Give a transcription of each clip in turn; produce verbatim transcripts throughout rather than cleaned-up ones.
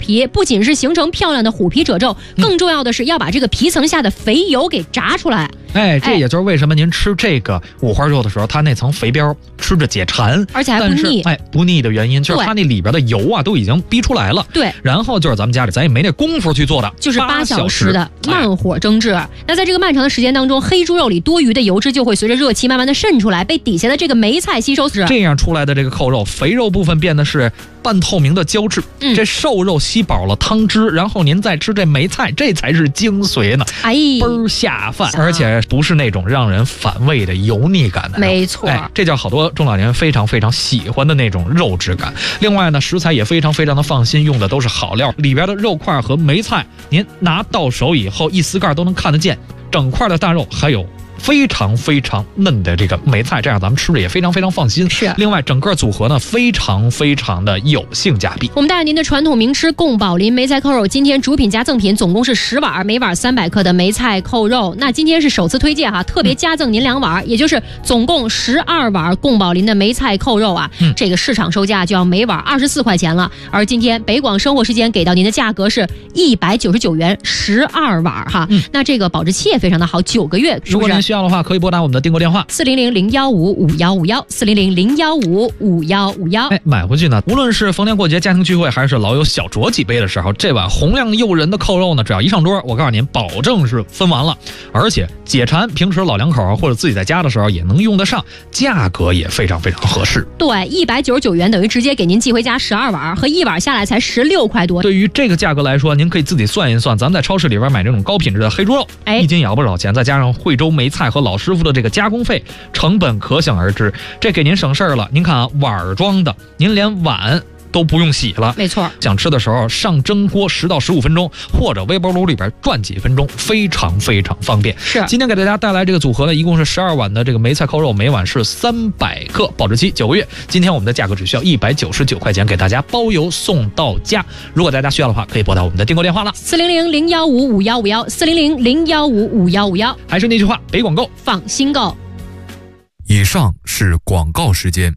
皮，不仅是形成漂亮的虎皮褶皱，更重要的是要把这个皮层下的肥油给炸出来。 哎，这也就是为什么您吃这个五花肉的时候，它那层肥膘吃着解馋， 而且还不腻。 哎，不腻的原因就是它那里边的油啊都已经逼出来了。 对， 然后就是咱们家里咱也没那功夫去做的， 就是八小时的慢火蒸制。哎、那在这个漫长的时间当中，黑猪肉里多余的油脂就会随着热气慢慢的渗出来，被底下的这个梅菜吸收。 这样出来的这个扣肉，肥肉部分变得是半透明的胶质，嗯、这瘦肉吸饱了汤汁，然后您再吃这梅菜，这才是精髓呢。 哎， 倍儿下饭，而且不是那种让人反胃的油腻感的。 没错， 哎，这叫好多中老年人非常非常喜欢的那种肉质感。另外呢，食材也非常非常的放心，用的都是好料，里边的肉块和梅菜，您拿到手以后一撕盖都能看得见，整块的大肉还有非常非常嫩的这个梅菜，这样咱们吃着也非常非常放心。 是， 另外整个组合呢非常非常的有性价比。 我们带着您的传统名吃贡宝林梅菜扣肉，今天主品加赠品总共是十碗，每碗三百克的梅菜扣肉。那今天是首次推荐哈，特别加赠您两碗，嗯、也就是总共十二碗贡宝林的梅菜扣肉啊。嗯、这个市场售价就要每碗二十四块钱了，而今天北广生活时间给到您的价格是一百九十九元，十二碗哈。嗯、那这个保质期也非常的好，九个月。 如果您需要的话，可以拨打我们的订购电话四零零零幺五五幺五幺四零零零幺五五幺五幺。 哎，买回去呢，无论是逢年过节、家庭聚会，还是老有小酌几杯的时候，这碗红亮诱人的扣肉呢，只要一上桌，我告诉您，保证是分完了，而且解馋，平时老两口或者自己在家的时候也能用得上，价格也非常非常合适。 对，一百九十九元等于直接给您寄回家十二碗，和一碗下来才十六块多。 对于这个价格来说，您可以自己算一算，咱们在超市里边买这种高品质的黑猪肉，哎，一斤也要不少钱，再加上惠州梅菜和老师傅的这个加工费，成本可想而知，这给您省事儿了。您看啊，碗装的，您连碗都不用洗了， 没错。 想吃的时候上蒸锅十到十五分钟，或者微波炉里边转几分钟，非常非常方便。 是， 今天给大家带来这个组合呢，一共是十二碗的这个梅菜扣肉，每碗是三百克，保质期九个月。今天我们的价格只需要一百九十九块钱，给大家包邮送到家。如果大家需要的话，可以拨打我们的订购电话了， 四零零零幺五五幺五幺四零零零幺五五幺五幺。 还是那句话，北广购， 放心购。 以上是广告时间。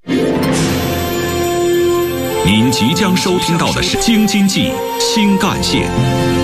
您即将收听到的是京津冀新干线。